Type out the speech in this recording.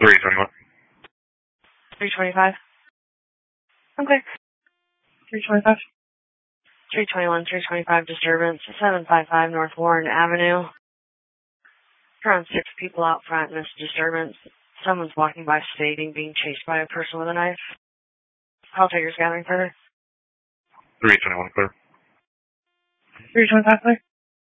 321. 325. Okay. 325. 321, 325 disturbance, 755 North Warren Avenue. Around 6 people out front in this disturbance. Someone's walking by stating being chased by a person with a knife. Call takers gathering further. 321 clear. 325 clear.